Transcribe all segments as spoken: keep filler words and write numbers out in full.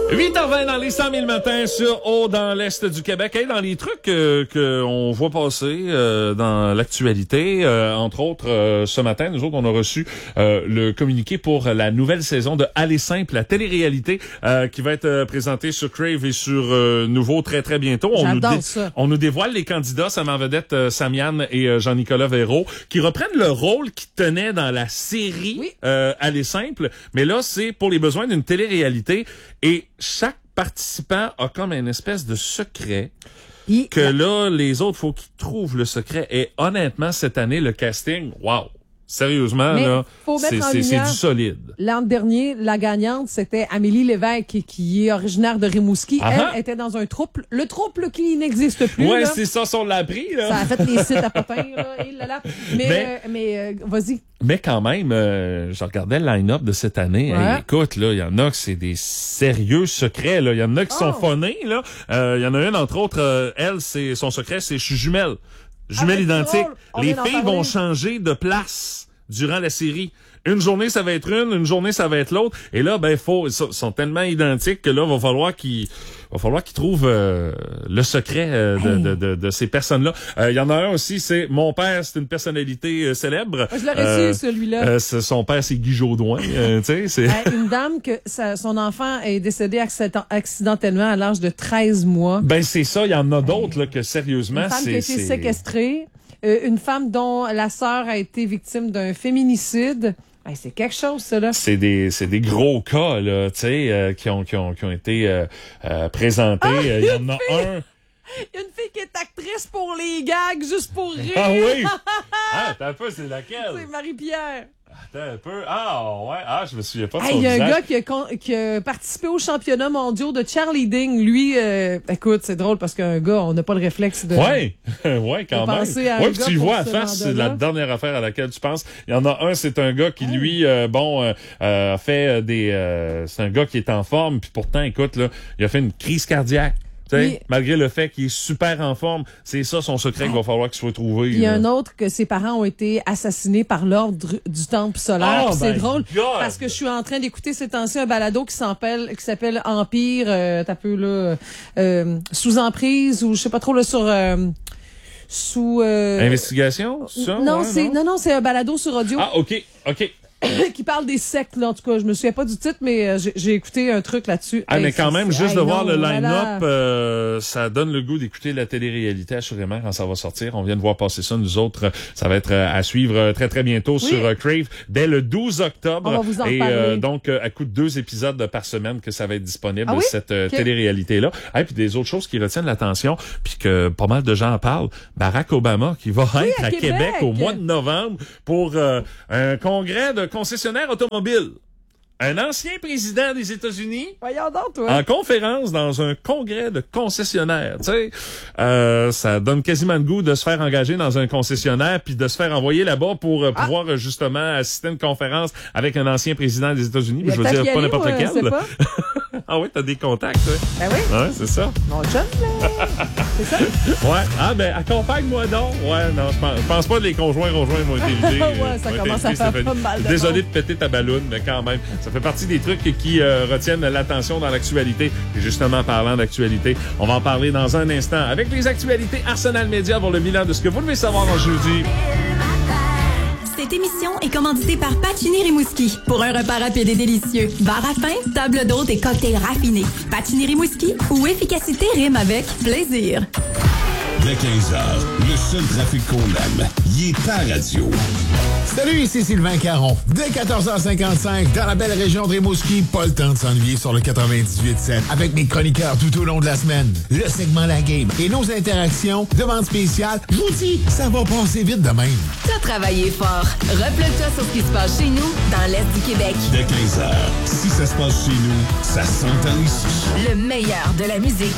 huit heures vingt dans les cent mille matins sur Haut dans l'Est du Québec. Et dans les trucs euh, qu'on voit passer euh, dans l'actualité, euh, entre autres, euh, ce matin, nous autres, on a reçu euh, le communiqué pour la nouvelle saison de Aller simple, la télé-réalité euh, qui va être euh, présentée sur Crave et sur euh, Nouveau très, très bientôt. On nous, dé- ça. on nous dévoile les candidats, Sam en vedette, euh, Samian et euh, Jean-Nicolas Véraud, qui reprennent le rôle qu'ils tenaient dans la série oui. euh, Aller simple. Mais là, c'est pour les besoins d'une télé-réalité. Et chaque participant a comme une espèce de secret Et que là, les autres, faut qu'ils trouvent le secret. Et honnêtement, cette année, le casting, wow! Sérieusement, Mais là, faut mettre c'est, en c'est, c'est lumière, du solide. L'an dernier, la gagnante, c'était Amélie Lévesque, qui est originaire de Rimouski. Ah-ha. Elle était dans un trouble. Le trouble qui n'existe plus. Ouais, là. c'est ça, on l'a appris, là. Ça a fait les sites à potins, là. Et là, là. Mais, Mais- euh, mais euh, vas-y. Mais quand même, euh, je regardais le line-up de cette année. Ouais. Hey, écoute, là, il y en a que c'est des sérieux secrets, là. Il y en a qui sont Oh. phonés, là. Euh, Il y en a une, entre autres, euh, elle, c'est son secret, c'est je suis jumelle. Jumelle Ah, c'est identique. drôle. On Les vient d'en filles parler. vont changer de place durant la série. Une journée, ça va être une, une journée, ça va être l'autre. Et là, ben, faut, ils sont sont tellement identiques que là, va falloir qu'ils, va falloir qu'ils trouvent euh, le secret euh, de, Hey. de, de, de ces personnes-là. Euh, Il y en a un aussi, c'est mon père, c'est une personnalité euh, célèbre. Je l'aurais Euh, su, celui-là. euh, c'est- son père, c'est Guy Jodoin. euh, tu sais, c'est. Euh, une dame que sa- son enfant est décédé acciden- accidentellement à l'âge de treize mois. Ben c'est ça. Il y en a d'autres là que sérieusement, Une femme c'est. qui a été c'est- séquestrée. Euh, une femme dont la sœur a été victime d'un féminicide. Hey, c'est quelque chose, ça, là. C'est des c'est des gros cas là, tu sais, euh, qui ont qui ont qui ont été euh, euh, présentés. Ah, Euh, Il y en a un. Il y a une fille qui est actrice pour les gags, juste pour rire. Ah oui. Ah, t'as un peu, c'est laquelle? C'est Marie-Pierre. Attends un peu. Ah ouais. Ah, je me souviens pas de Hey, son il y a un visage. gars qui a, con- qui a participé aux championnats mondiaux de cheerleading. Lui, euh, écoute, c'est drôle parce qu'un gars, on n'a pas le réflexe de... Ouais, ouais, quand Faut même. penser à un Ouais, puis gars tu le pour vois à ce face, c'est la mandat-là. dernière affaire à laquelle tu penses. Il y en a un, c'est un gars qui, lui, euh, bon, euh, euh, a fait euh, des... euh, c'est un gars qui est en forme, puis pourtant, écoute, là, il a fait une crise cardiaque. Tu sais, Oui. malgré le fait qu'il est super en forme, c'est ça son secret qu'il va falloir qu'il soit trouvé. Il y a là. un autre que ses parents ont été assassinés par l'ordre du Temple solaire. Oh Puis c'est my drôle God! parce que je suis en train d'écouter ces temps-ci un balado qui s'appelle qui s'appelle Empire, euh, t'as peu là, euh, sous emprise ou je sais pas trop là sur euh, sous. euh, Investigation, c'est ça? non, Ouais, c'est non non c'est un balado sur audio. Ah, ok, ok. qui parle des sectes, là, en tout cas. Je me souviens pas du titre, mais euh, j'ai, j'ai écouté un truc là-dessus. Ah, Hey, mais quand c'est- même, juste hey, de voir non, le voilà. line-up, euh, ça donne le goût d'écouter la télé-réalité, assurément, quand ça va sortir. On vient de voir passer ça, nous autres. Ça va être euh, à suivre euh, très, très bientôt sur euh, Crave dès le douze octobre. On va vous en Et reparler. euh, donc, euh, à coup de deux épisodes par semaine que ça va être disponible, Ah oui? cette euh, Ok. télé-réalité-là. Et puis des autres choses qui retiennent l'attention, puis que pas mal de gens en parlent. Barack Obama, qui va être à à Québec. Québec au mois de novembre pour euh, un congrès de concessionnaires automobiles. Un ancien président des États-Unis Voyons donc, toi. en conférence dans un congrès de concessionnaires, tu sais, euh, ça donne quasiment le goût de se faire engager dans un concessionnaire puis de se faire envoyer là-bas pour euh, Ah. pouvoir euh, justement assister à une conférence avec un ancien président des États-Unis. Il y a Je veux peut-être dire y pas aller, n'importe moi, je sais lequel. pas. Ah oui, t'as des contacts, ouais. Ben oui, Ouais, c'est ça. mon chum, là. C'est ça? Ouais. Ah ben accompagne-moi donc. Ouais, non, je pense, je pense pas que les conjoints conjoints vont être invités. Ouais, euh, ça vont être commence à invités, faire Stéphanie. pas mal de Désolé monde. de péter ta balloune, mais quand même, ça fait partie des trucs qui euh, retiennent l'attention dans l'actualité. Et justement, parlant d'actualité, on va en parler dans un instant avec les actualités Arsenal Média pour le bilan de ce que vous devez savoir en jeudi. Cette émission est commanditée par Pacini Rimouski. Pour un repas rapide et délicieux, bar à pain, table d'hôte et cocktails raffinés. Pacini Rimouski, où efficacité rime avec plaisir. Dès quinze heures, le seul trafic qu'on aime, il est pas radio. Salut, ici Sylvain Caron. Dès quatorze heures cinquante-cinq, dans la belle région de Rimouski, pas le temps de s'ennuyer sur le quatre-vingt-dix-huit sept avec mes chroniqueurs tout au long de la semaine. Le segment La Game et nos interactions, demande spéciale, je vous dis, ça va passer vite de même. T'as travaillé fort. Replonge-toi sur ce qui se passe chez nous, dans l'Est du Québec. Dès quinze heures, si ça se passe chez nous, ça s'entend ici. Le meilleur de la musique.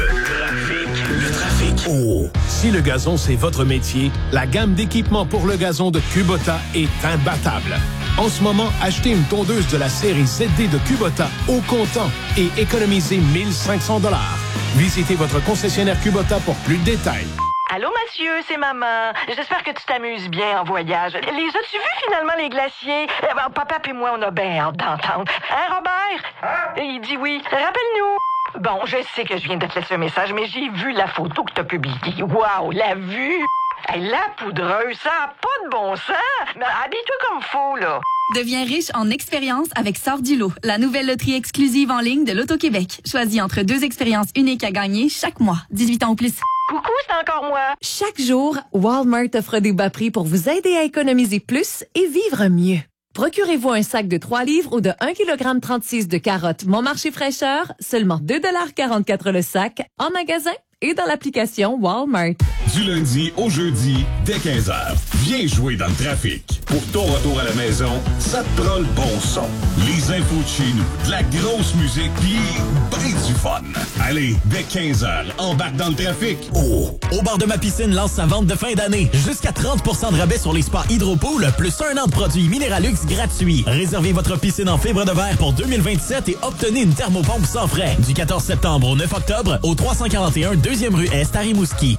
Le trafic. Oh! Si le gazon, c'est votre métier, la gamme d'équipements pour le gazon de Kubota est imbattable. En ce moment, achetez une tondeuse de la série Z D de Kubota au comptant et économisez mille cinq cents dollars. Visitez votre concessionnaire Kubota pour plus de détails. Allô, monsieur, c'est maman. J'espère que tu t'amuses bien en voyage. Les as-tu vus finalement, les glaciers? Eh ben, papa et moi, on a bien hâte d'entendre. Hein, Robert? Il dit oui. Rappelle-nous. Bon, je sais que je viens de te laisser un message, mais j'ai vu la photo que t'as publiée. Waouh, la vue! Hey, la poudreuse, ça n'a pas de bon sens! Mais habille-toi comme faut, là. Deviens riche en expérience avec Sors du lot, la nouvelle loterie exclusive en ligne de l'Auto-Québec. Choisis entre deux expériences uniques à gagner chaque mois. dix-huit ans ou plus. Coucou, c'est encore moi. Chaque jour, Walmart offre des bas prix pour vous aider à économiser plus et vivre mieux. Procurez-vous un sac de trois livres ou de un virgule trente-six kilogrammes de carottes Mon Marché fraîcheur, seulement deux dollars quarante-quatre le sac, en magasin et dans l'application Walmart. Du lundi au jeudi, dès quinze heures, viens jouer dans le trafic. Pour ton retour à la maison, ça te prend le bon son. Les infos de chez nous, de la grosse musique, pis ben du fun. Allez, dès quinze heures, embarque dans le trafic. Oh! Au bar de ma piscine lance sa vente de fin d'année. Jusqu'à trente pour cent de rabais sur les spas Hydropool, plus un an de produits Minéralux gratuits. Réservez votre piscine en fibre de verre pour deux mille vingt-sept et obtenez une thermopompe sans frais. Du quatorze septembre au neuf octobre, au trois cent quarante et un deuxième rue Est à Rimouski.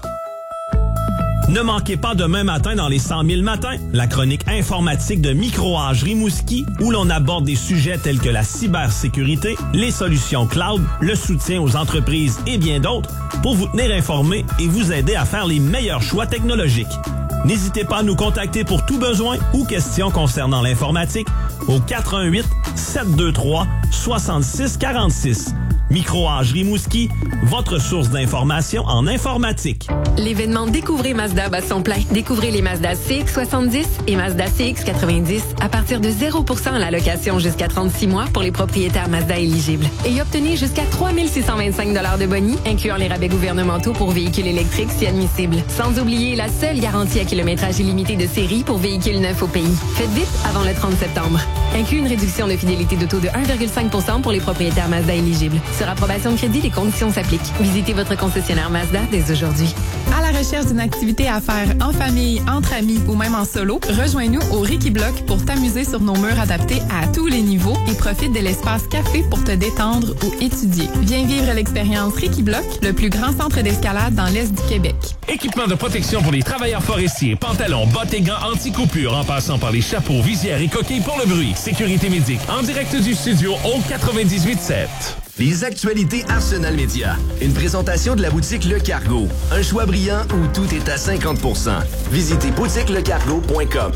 Ne manquez pas demain matin dans les cent mille matins, la chronique informatique de Micro-Age Rimouski, où l'on aborde des sujets tels que la cybersécurité, les solutions cloud, le soutien aux entreprises et bien d'autres, pour vous tenir informé et vous aider à faire les meilleurs choix technologiques. N'hésitez pas à nous contacter pour tout besoin ou questions concernant l'informatique au quatre un huit, sept deux trois, six six quatre six. Micro-Age Rimouski, votre source d'information en informatique. L'événement Découvrez Mazda bat son plein. Découvrez les Mazda C X soixante-dix et Mazda C X quatre-vingt-dix à partir de zéro pour cent à la location jusqu'à trente-six mois pour les propriétaires Mazda éligibles. Et obtenez jusqu'à trois mille six cent vingt-cinq dollars de boni, incluant les rabais gouvernementaux pour véhicules électriques si admissibles. Sans oublier la seule garantie à kilométrage illimité de série pour véhicules neufs au pays. Faites vite avant le trente septembre. Inclut une réduction de fidélité d'auto de un virgule cinq pour cent pour les propriétaires Mazda éligibles. Sur approbation de crédit, les conditions s'appliquent. Visitez votre concessionnaire Mazda dès aujourd'hui. À la recherche d'une activité à faire en famille, entre amis ou même en solo, rejoins-nous au Ricky Block pour t'amuser sur nos murs adaptés à tous les niveaux et profite de l'espace café pour te détendre ou étudier. Viens vivre l'expérience Ricky Block, le plus grand centre d'escalade dans l'Est du Québec. Équipement de protection pour les travailleurs forestiers, pantalons, bottes et gants anti-coupure en passant par les chapeaux, visières et coquilles pour le bruit. Sécurité Médic, en direct du studio au quatre-vingt-dix-huit sept. Les actualités Arsenal Média. Une présentation de la boutique Le Cargo. Un choix brillant où tout est à cinquante pour cent. Visitez boutique le cargo point com.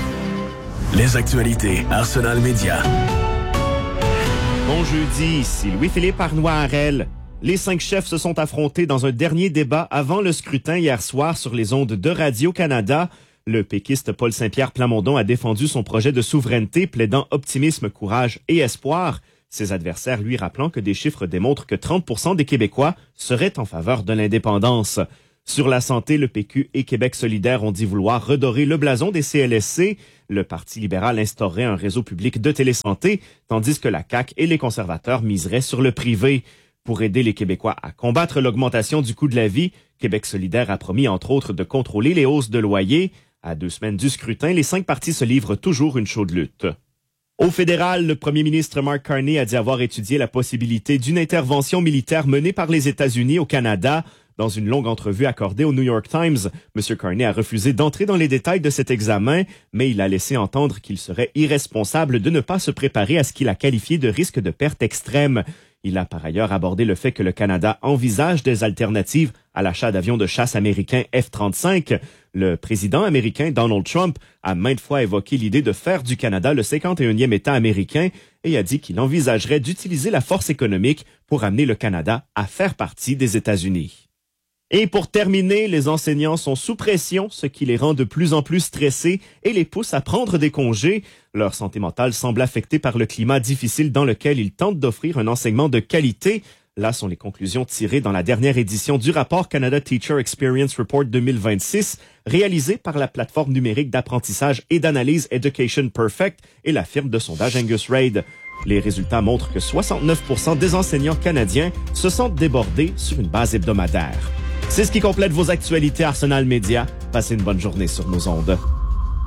Les actualités Arsenal Média. Bon jeudi, ici Louis-Philippe Arnois-Harel. Les cinq chefs se sont affrontés dans un dernier débat avant le scrutin hier soir sur les ondes de Radio-Canada. Le péquiste Paul Saint-Pierre Plamondon a défendu son projet de souveraineté, plaidant optimisme, courage et espoir. Ses adversaires lui rappelant que des chiffres démontrent que trente pour cent des Québécois seraient en faveur de l'indépendance. Sur la santé, le P Q et Québec solidaire ont dit vouloir redorer le blason des C L S C. Le Parti libéral instaurerait un réseau public de télésanté, tandis que la C A Q et les conservateurs miseraient sur le privé. Pour aider les Québécois à combattre l'augmentation du coût de la vie, Québec solidaire a promis entre autres de contrôler les hausses de loyer. À deux semaines du scrutin, les cinq partis se livrent toujours une chaude lutte. Au fédéral, le premier ministre Mark Carney a dit avoir étudié la possibilité d'une intervention militaire menée par les États-Unis au Canada. Dans une longue entrevue accordée au New York Times, M. Carney a refusé d'entrer dans les détails de cet examen, mais il a laissé entendre qu'il serait irresponsable de ne pas se préparer à ce qu'il a qualifié de risque de perte extrême. Il a par ailleurs abordé le fait que le Canada envisage des alternatives à l'achat d'avions de chasse américains F trente-cinq. Le président américain Donald Trump a maintes fois évoqué l'idée de faire du Canada le cinquante et unième État américain et a dit qu'il envisagerait d'utiliser la force économique pour amener le Canada à faire partie des États-Unis. Et pour terminer, les enseignants sont sous pression, ce qui les rend de plus en plus stressés et les pousse à prendre des congés. Leur santé mentale semble affectée par le climat difficile dans lequel ils tentent d'offrir un enseignement de qualité. Là sont les conclusions tirées dans la dernière édition du rapport Canada Teacher Experience Report deux mille vingt-six, réalisé par la plateforme numérique d'apprentissage et d'analyse Education Perfect et la firme de sondage Angus Reid. Les résultats montrent que soixante-neuf pour cent des enseignants canadiens se sentent débordés sur une base hebdomadaire. C'est ce qui complète vos actualités Arsenal Média. Passez une bonne journée sur nos ondes.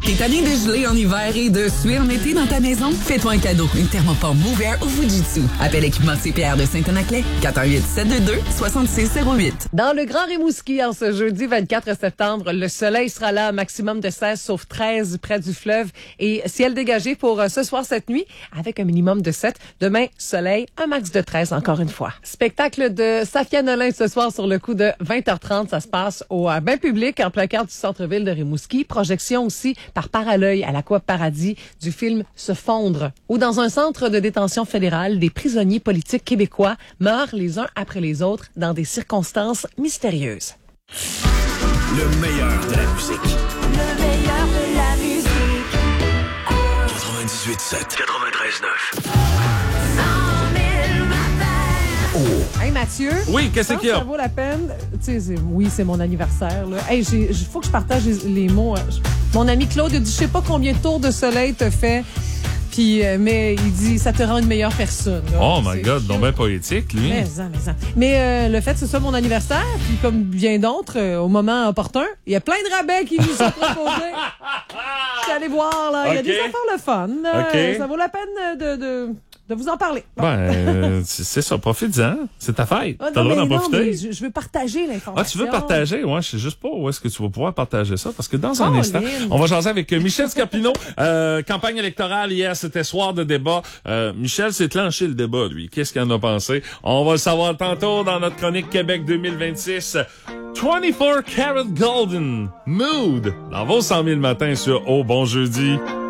T'es tanné de geler en hiver et de suer en été dans ta maison? Fais-toi un cadeau, une thermopompe Mover ou Fujitsu. Appelle Équipement C P R de Saint-Anaclet, quatre un huit, sept deux deux, six six zéro huit. Dans le Grand Rimouski, en ce jeudi vingt-quatre septembre, le soleil sera là, maximum de seize, sauf treize près du fleuve. Et ciel dégagé pour ce soir, cette nuit, avec un minimum de sept. Demain, soleil, un max de treize, encore une fois. Spectacle de Safia Nolin ce soir sur le coup de vingt heures trente. Ça se passe au euh, bain public, en plein cœur du centre-ville de Rimouski. Projection aussi par Paralœil à l'Aqua Paradis du film Se fondre. Ou dans un centre de détention fédérale, des prisonniers politiques québécois meurent les uns après les autres dans des circonstances mystérieuses. Le meilleur de la musique. Le meilleur de la musique. quatre-vingt-dix-huit sept. quatre-vingt-treize neuf. Oh. Hey Mathieu. Oui, qu'est-ce qu'il y a? Ça vaut la peine. Tu sais, oui, c'est mon anniversaire. Là. Hey, il faut que je partage les, les mots. Mon ami Claude a dit, je sais pas combien de tours de soleil te fait. Puis, euh, mais il dit, ça te rend une meilleure personne. Là. Oh my God, donc bien poétique, lui. Mais, ça, mais, ça. mais euh, le fait, c'est ça mon anniversaire. Puis comme bien d'autres, euh, au moment opportun, il y a plein de rabais qui nous sont proposés. Je suis allée voir, là. Il okay. y a des affaires le fun. Okay. Ça vaut la peine de... de de vous en parler. Bon. Ben, euh, c'est ça, profite-en. C'est ta fête. Ah, T'as le droit d'en profiter. Je, je veux partager l'information. Ah, tu veux partager? Ouais, je sais juste pas où est-ce que tu vas pouvoir partager ça, parce que dans un oh, instant, Lynn. on va jaser avec Michel Scarpino. euh, campagne électorale hier, c'était soir de débat. Euh, Michel s'est clenché le débat, lui. Qu'est-ce qu'il en a pensé? On va le savoir tantôt dans notre chronique Québec deux mille vingt-six. vingt-quatre Karat Golden Mood. Dans vos cent mille matins sur Oh Bon Jeudi.